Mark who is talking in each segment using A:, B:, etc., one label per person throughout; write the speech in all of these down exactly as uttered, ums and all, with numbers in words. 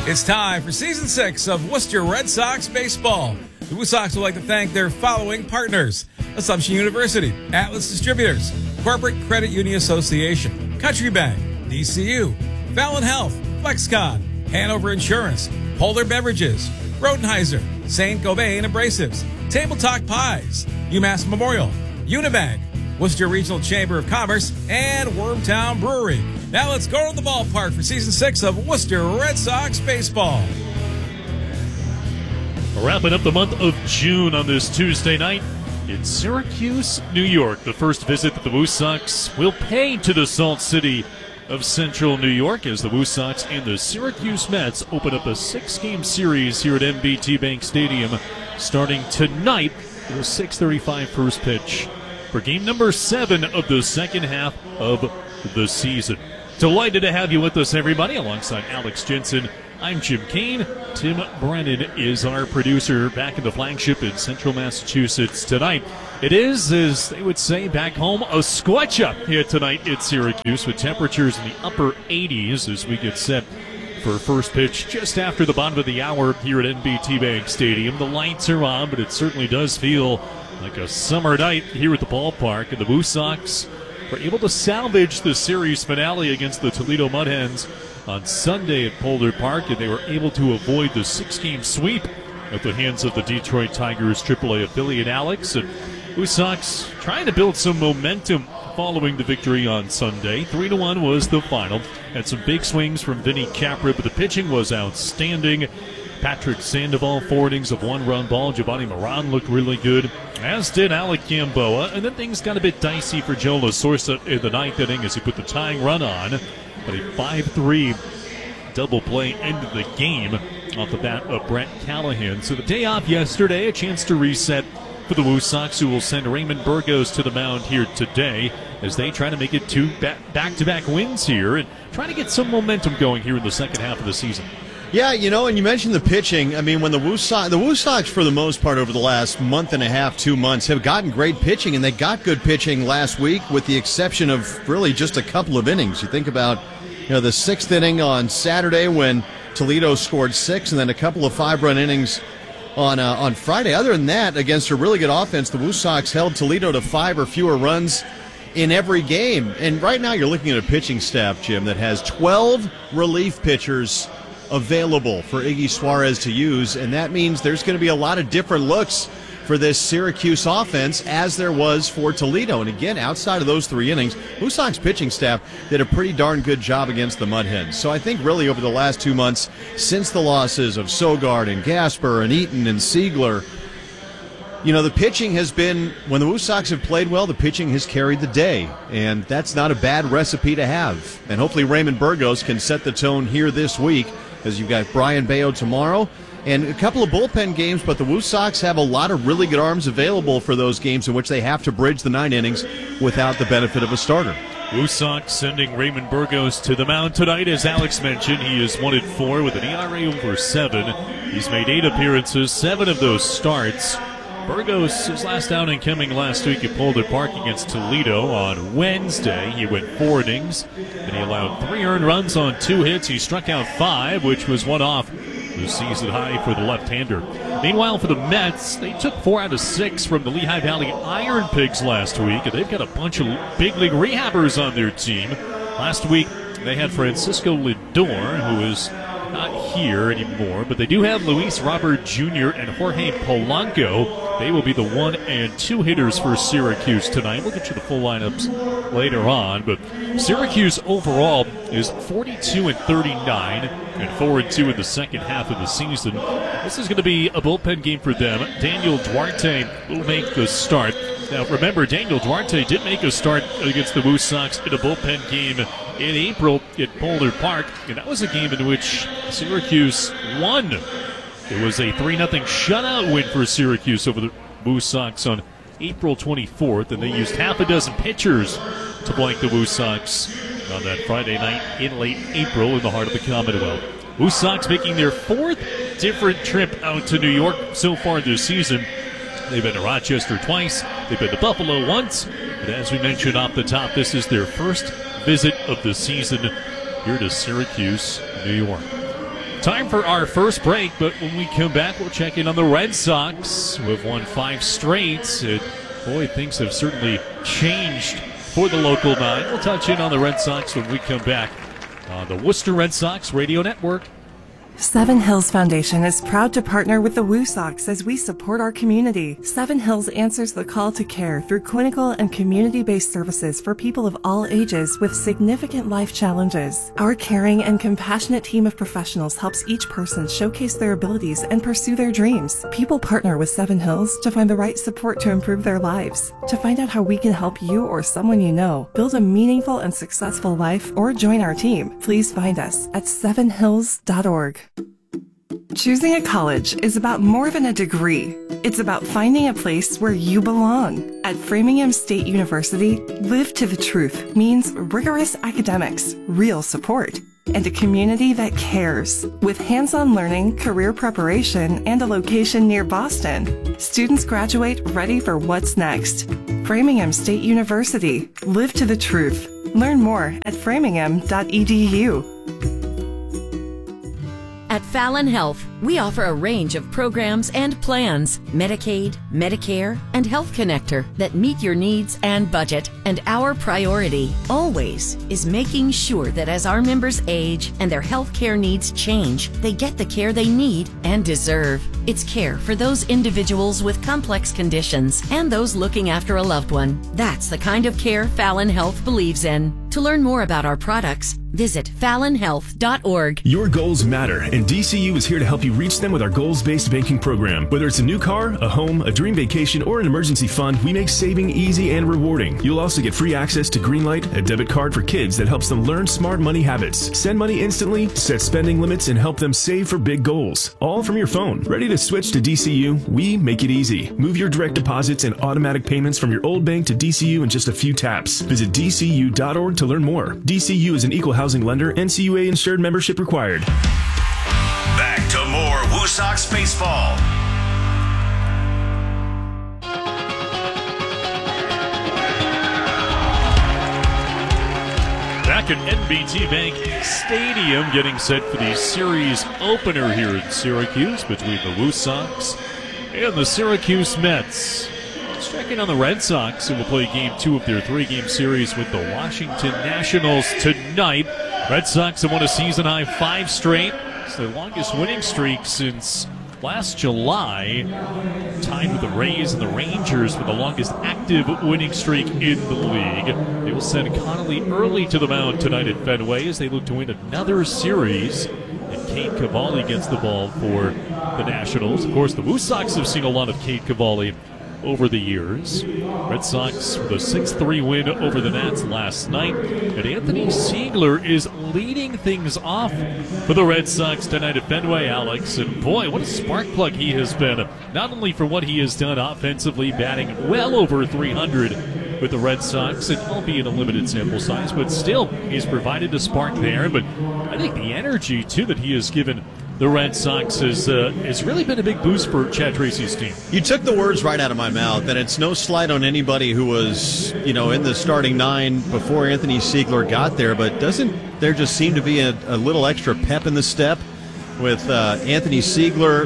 A: It's time for Season six of Worcester Red Sox Baseball. The Woo Sox would like to thank their following partners: Assumption University, Atlas Distributors, Corporate Credit Union Association, Country Bank, D C U, Fallon Health, FlexCon, Hanover Insurance, Polar Beverages, Rodenheiser, Saint Gobain Abrasives, Table Talk Pies, UMass Memorial, Unibank, Worcester Regional Chamber of Commerce, and Wormtown Brewery. Now let's go to the ballpark for Season six of Worcester Red Sox Baseball.
B: Wrapping up the month of June on this Tuesday night in Syracuse, New York. The first visit that the Woo Sox will pay to the Salt City of Central New York as the Woo Sox and the Syracuse Mets open up a six-game series here at M B T Bank Stadium starting tonight with a six thirty-five first pitch for game number seven of the second half of the season. Delighted to have you with us, everybody. Alongside Alex Jensen, I'm Jim Kane. Tim Brennan is our producer back in the flagship in Central Massachusetts tonight. It is, as they would say back home, a squatch up here tonight at Syracuse with temperatures in the upper eighties as we get set for first pitch just after the bottom of the hour here at M B T Bank Stadium. The lights are on, but it certainly does feel like a summer night here at the ballpark, and the Woo Sox were able to salvage the series finale against the Toledo Mud Hens on Sunday at Polar Park, and they were able to avoid the six-game sweep at the hands of the Detroit Tigers triple A affiliate, Alex. And Woo Sox trying to build some momentum following the victory on Sunday. Three to one was the final. Had some big swings from Vinny Capra, but the pitching was outstanding. Patrick Sandoval, four innings of one-run ball. Giovanni Moran looked really good, as did Alec Gamboa. And then things got a bit dicey for Joe La Sorsa in the ninth inning as he put the tying run on. But a five three double play ended the game off the bat of Brett Callahan. So the day off yesterday, a chance to reset for the Woo Sox, who will send Raymond Burgos to the mound here today as they try to make it two back-to-back wins here and try to get some momentum going here in the second half of the season.
C: Yeah, you know, and you mentioned the pitching. I mean, when the Woo Sox, the Woo Sox, for the most part, over the last month and a half, two months, have gotten great pitching, and they got good pitching last week, with the exception of really just a couple of innings. You think about, you know, the sixth inning on Saturday when Toledo scored six, and then a couple of five-run innings on uh, on Friday. Other than that, against a really good offense, the Woo Sox held Toledo to five or fewer runs in every game. And right now, you're looking at a pitching staff, Jim, that has twelve relief pitchers available for Iggy Suarez to use, and that means there's going to be a lot of different looks for this Syracuse offense as there was for Toledo. And again, outside of those three innings, Woo Sox pitching staff did a pretty darn good job against the Mud Hens. So I think really over the last two months, since the losses of Sogard and Gasper and Eaton and Siegler, you know, the pitching has been, when the Woo Sox have played well, the pitching has carried the day, and that's not a bad recipe to have. And hopefully Raymond Burgos can set the tone here this week, because you've got Brian Bayo tomorrow and a couple of bullpen games, but the Woo Sox have a lot of really good arms available for those games in which they have to bridge the nine innings without the benefit of a starter.
B: Woo Sox sending Raymond Burgos to the mound tonight. As Alex mentioned, he is one and four with an E R A over seven. He's made eight appearances, seven of those starts. Burgos, his last outing coming last week at Polar Park against Toledo on Wednesday. He went four innings, and he allowed three earned runs on two hits. He struck out five, which was one off the season high for the left-hander. Meanwhile, for the Mets, they took four out of six from the Lehigh Valley Iron Pigs last week, and they've got a bunch of big league rehabbers on their team. Last week, they had Francisco Lindor, who is not here anymore, but they do have Luis Robert Junior and Jorge Polanco. They will be the one and two hitters for Syracuse tonight. We'll get you the full lineups later on, but Syracuse overall is forty-two and thirty-nine and four and two in the second half of the season. This is going to be a bullpen game for them. Daniel Duarte will make the start. Now, remember, Daniel Duarte did make a start against the Woo Sox in a bullpen game in April at Polar Park, and that was a game in which Syracuse won. It was a three nothing shutout win for Syracuse over the Woo Sox on April twenty-fourth, and they used half a dozen pitchers to blank the Woo Sox on that Friday night in late April in the heart of the Commonwealth. Woo Sox making their fourth different trip out to New York so far this season. They've been to Rochester twice, they've been to Buffalo once, but as we mentioned off the top, this is their first visit of the season here to Syracuse, New York. Time for our first break, but when we come back, we'll check in on the Red Sox, who have won five straight. And boy, things have certainly changed for the local nine. We'll touch in on the Red Sox when we come back on the Worcester Red Sox Radio Network.
D: Seven Hills Foundation is proud to partner with the Woo Sox as we support our community. Seven Hills answers the call to care through clinical and community-based services for people of all ages with significant life challenges. Our caring and compassionate team of professionals helps each person showcase their abilities and pursue their dreams. People partner with Seven Hills to find the right support to improve their lives. To find out how we can help you or someone you know build a meaningful and successful life or join our team, please find us at seven hills dot org. Choosing a college is about more than a degree. It's about finding a place where you belong. At Framingham State University, Live to the Truth means rigorous academics, real support, and a community that cares. With hands-on learning, career preparation, and a location near Boston, students graduate ready for what's next. Framingham State University, Live to the Truth. Learn more at framingham dot e d u.
E: At Fallon Health, we offer a range of programs and plans, Medicaid, Medicare, and Health Connector that meet your needs and budget. And our priority, always, is making sure that as our members age and their health care needs change, they get the care they need and deserve. It's care for those individuals with complex conditions and those looking after a loved one. That's the kind of care Fallon Health believes in. To learn more about our products, visit fallon health dot org.
F: Your goals matter, and D C U is here to help you reach them with our goals-based banking program. Whether it's a new car, a home, a dream vacation, or an emergency fund, we make saving easy and rewarding. You'll also get free access to Greenlight, a debit card for kids that helps them learn smart money habits, send money instantly, set spending limits, and help them save for big goals. All from your phone. Ready to switch to D C U? We make it easy. Move your direct deposits and automatic payments from your old bank to D C U in just a few taps. Visit d c u dot org to learn more. D C U is an equal housing lender. N C U A insured membership required.
G: Back to more Woo Sox baseball.
B: Back at N B T Bank Stadium, getting set for the series opener here in Syracuse between the Woo Sox and the Syracuse Mets. Let's check in on the Red Sox, who will play game two of their three-game series with the Washington Nationals tonight. Red Sox have won a season-high five straight. It's their longest winning streak since last July, tied with the Rays and the Rangers for the longest active winning streak in the league. They will send Connolly early to the mound tonight at Fenway as they look to win another series. And Cade Cavalli gets the ball for the Nationals. Of course, the Woo Sox have seen a lot of Cade Cavalli over the years. Red Sox with a six three win over the Nats last night. And Anthony Siegler is leading things off for the Red Sox tonight at Fenway, Alex. And boy, what a spark plug he has been. Not only for what he has done offensively, batting well over three hundred with the Red Sox, and albeit a limited sample size, but still, he's provided a spark there. But I think the energy, too, that he has given the Red Sox has, uh, has really been a big boost for Chad Tracy's team.
C: You took the words right out of my mouth, and it's no slight on anybody who was, you know, in the starting nine before Anthony Siegler got there, but doesn't there just seem to be a, a little extra pep in the step with uh, Anthony Siegler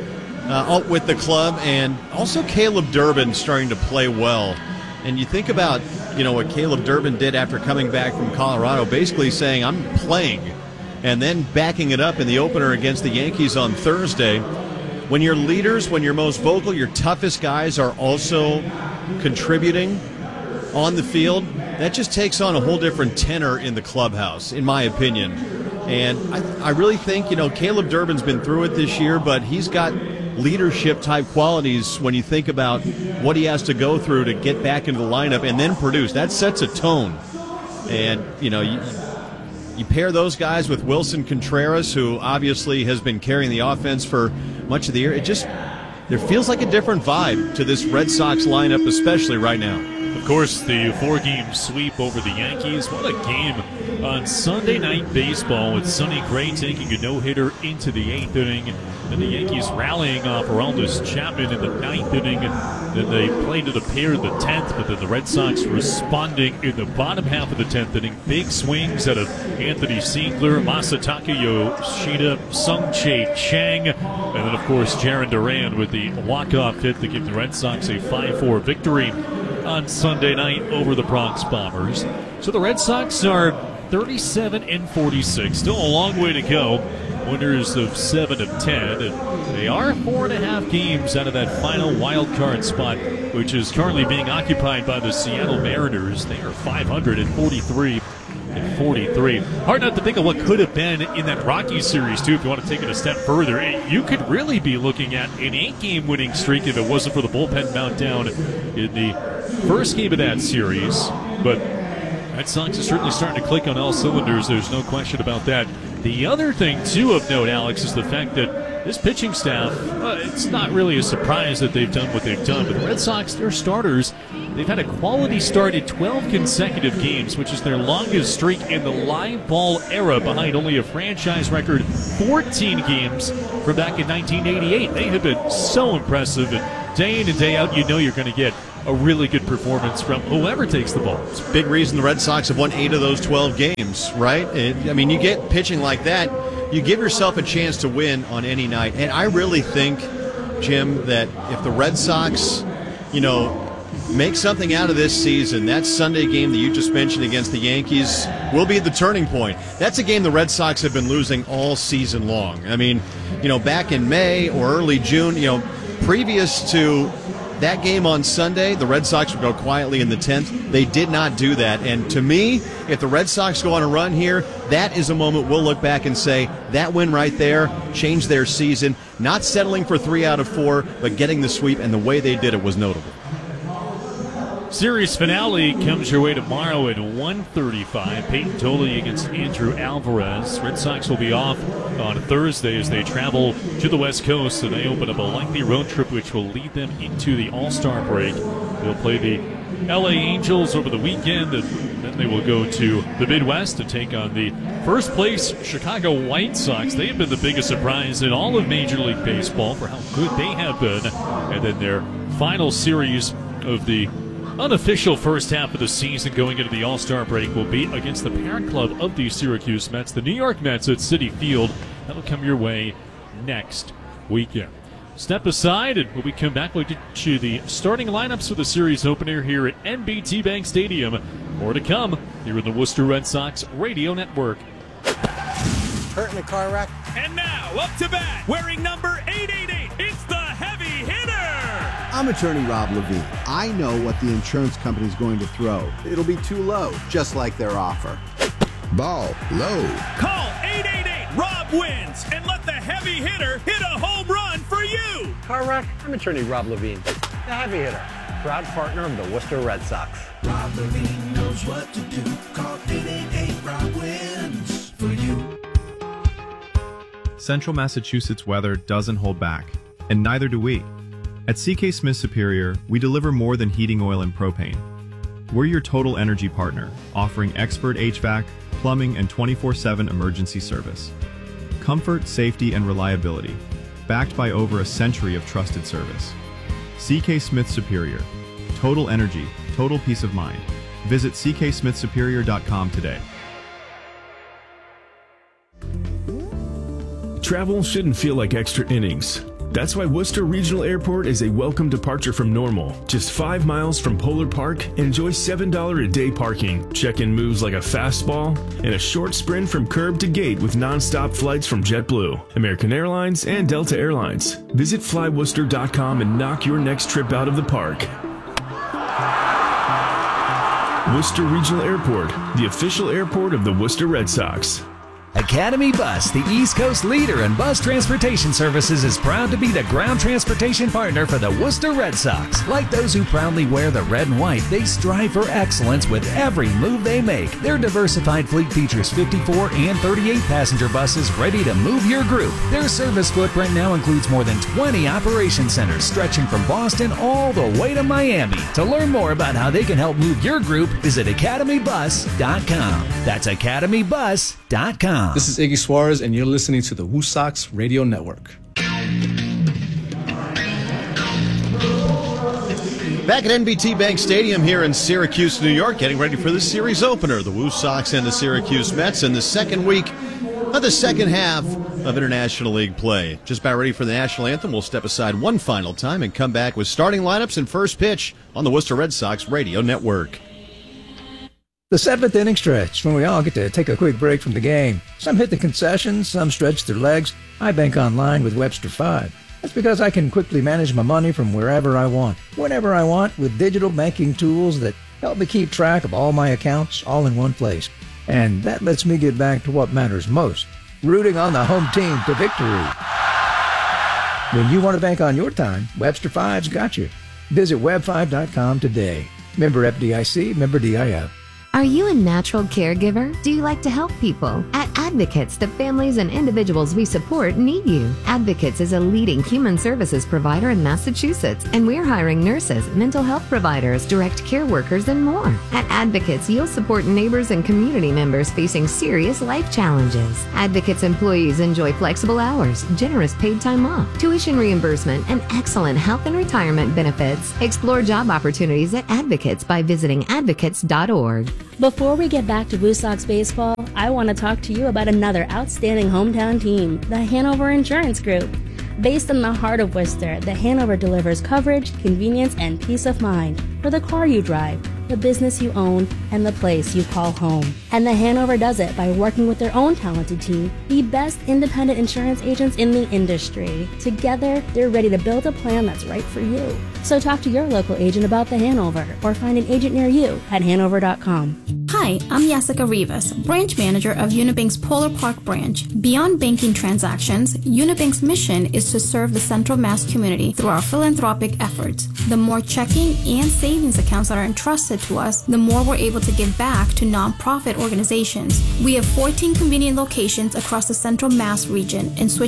C: uh, with the club, and also Caleb Durbin starting to play well. And you think about, you know, what Caleb Durbin did after coming back from Colorado, basically saying, I'm playing, and then backing it up in the opener against the Yankees on Thursday. When your leaders, when your most vocal, your toughest guys are also contributing on the field, that just takes on a whole different tenor in the clubhouse, in my opinion. And I, I really think, you know, Caleb Durbin's been through it this year, but he's got leadership-type qualities when you think about what he has to go through to get back into the lineup and then produce. That sets a tone. And, you know, you, you pair those guys with Wilson Contreras, who obviously has been carrying the offense for much of the year. It just, there feels like a different vibe to this Red Sox lineup, especially right now.
B: Of course, the four-game sweep over the Yankees. What a game on Sunday Night Baseball with Sonny Gray taking a no-hitter into the eighth inning. And the Yankees rallying off Aroldis Chapman in the ninth inning. Then they played it a pair in the tenth, but then the Red Sox responding in the bottom half of the tenth inning. Big swings out of Anthony Siegler, Masataka Yoshida, Sung-Chae Chang, and then, of course, Jarren Duran with the walk-off hit to give the Red Sox a five four victory on Sunday night over the Bronx Bombers. So the Red Sox are thirty-seven and forty-six. Still a long way to go. Winners of seven of ten. And they are four and a half games out of that final wild card spot, which is currently being occupied by the Seattle Mariners. They are five hundred forty-three and forty-three. Hard not to think of what could have been in that Rockies series, too, if you want to take it a step further. You could really be looking at an eight-game winning streak if it wasn't for the bullpen meltdown in the first game of that series. But Red Sox is certainly starting to click on all cylinders. There's no question about that. The other thing, too, of note, Alex, is the fact that this pitching staff, uh, it's not really a surprise that they've done what they've done, but the Red Sox, their starters, they've had a quality start in twelve consecutive games, which is their longest streak in the live ball era, behind only a franchise record fourteen games from back in nineteen eighty-eight. They have been so impressive, and day in and day out, you know you're going to get a really good performance from whoever takes the ball.
C: It's a big reason the Red Sox have won eight of those twelve games, right? It, I mean, you get pitching like that, you give yourself a chance to win on any night. And I really think, Jim, that if the Red Sox, you know, make something out of this season, that Sunday game that you just mentioned against the Yankees will be the turning point. That's a game the Red Sox have been losing all season long. I mean, you know, back in May or early June, you know, previous to that game on Sunday, the Red Sox would go quietly in the tenth. They did not do that. And to me, if the Red Sox go on a run here, that is a moment we'll look back and say, that win right there changed their season. Not settling for three out of four, but getting the sweep, and the way they did it was notable.
B: Series finale comes your way tomorrow at one thirty-five. Peyton Tolley against Andrew Alvarez. Red Sox will be off on Thursday as they travel to the West Coast, and they open up a lengthy road trip which will lead them into the All-Star break. They'll play the L A Angels over the weekend, and then they will go to the Midwest to take on the first place Chicago White Sox. They have been the biggest surprise in all of Major League Baseball for how good they have been. And then their final series of the unofficial first half of the season going into the All-Star break will be against the parent club of the Syracuse Mets, the New York Mets at Citi Field. That'll come your way next weekend. Step aside, and when we come back, we'll get to the starting lineups for the series opener here at N B T Bank Stadium. More to come here in the Worcester Red Sox Radio Network.
H: Hurt in a car wreck.
I: And now, up to bat, wearing number eight eighty-eight, it's the heavy hitter!
J: I'm attorney Rob Levine. I know what the insurance company's going to throw. It'll be too low, just like their offer. Ball low.
I: Call eight eight eight, Rob wins, and let the heavy hitter hit a home run for you!
H: Car wreck. I'm attorney Rob Levine. The heavy hitter, proud partner of the Worcester Red Sox.
K: Rob Levine knows what to do. Call eight eight eight, Rob wins for you.
L: Central Massachusetts weather doesn't hold back, and neither do we. At C K Smith Superior, we deliver more than heating oil and propane. We're your total energy partner, offering expert H V A C, plumbing, and twenty-four seven emergency service. Comfort, safety, and reliability, backed by over a century of trusted service. C K Smith Superior. Total energy, total peace of mind. Visit c k smith superior dot com today.
F: Travel shouldn't feel like extra innings. That's why Worcester Regional Airport is a welcome departure from normal. Just five miles from Polar Park, enjoy seven dollars a day parking, check-in moves like a fastball, and a short sprint from curb to gate with non-stop flights from JetBlue, American Airlines, and Delta Airlines. Visit fly worcester dot com and knock your next trip out of the park. Worcester Regional Airport, the official airport of the Worcester Red Sox.
M: Academy Bus, the East Coast leader in bus transportation services, is proud to be the ground transportation partner for the Worcester Red Sox. Like those who proudly wear the red and white, they strive for excellence with every move they make. Their diversified fleet features fifty-four and thirty-eight passenger buses ready to move your group. Their service footprint now includes more than twenty operation centers stretching from Boston all the way to Miami. To learn more about how they can help move your group, visit academy bus dot com. That's academy bus dot com.
N: This is Iggy Suarez, and you're listening to the Woo Sox Radio Network.
C: Back at N B T Bank Stadium here in Syracuse, New York, getting ready for the series opener. The Woo Sox and the Syracuse Mets in the second week of the second half of International League play. Just about ready for the national anthem. We'll step aside one final time and come back with starting lineups and first pitch on the Worcester Red Sox Radio Network.
O: The seventh inning stretch, when we all get to take a quick break from the game. Some hit the concessions, some stretch their legs. I bank online with Webster five. That's because I can quickly manage my money from wherever I want, whenever I want, with digital banking tools that help me keep track of all my accounts all in one place. And that lets me get back to what matters most, rooting on the home team to victory. When you want to bank on your time, Webster five's got you. Visit web five dot com today. Member F D I C, member D I F.
P: Are you a natural caregiver? Do you like to help people? At Advocates, the families and individuals we support need you. Advocates is a leading human services provider in Massachusetts, and we're hiring nurses, mental health providers, direct care workers, and more. At Advocates, you'll support neighbors and community members facing serious life challenges. Advocates employees enjoy flexible hours, generous paid time off, tuition reimbursement, and excellent health and retirement benefits. Explore job opportunities at Advocates by visiting advocates dot org.
Q: Before we get back to Woo Sox baseball, I want to talk to you about another outstanding hometown team, the Hanover Insurance Group. Based in the heart of Worcester, the Hanover delivers coverage, convenience, and peace of mind for the car you drive, the business you own, and the place you call home. And the Hanover does it by working with their own talented team, the best independent insurance agents in the industry. Together, they're ready to build a plan that's right for you. So talk to your local agent about the Hanover, or find an agent near you at hanover dot com.
R: Hi, I'm Jessica Rivas, branch manager of Unibank's Polar Park branch. Beyond banking transactions, Unibank's mission is to serve the Central Mass community through our philanthropic efforts. The more checking and savings accounts that are entrusted to us, the more we're able to give back to nonprofit organizations. We have fourteen convenient locations across the Central Mass region and switch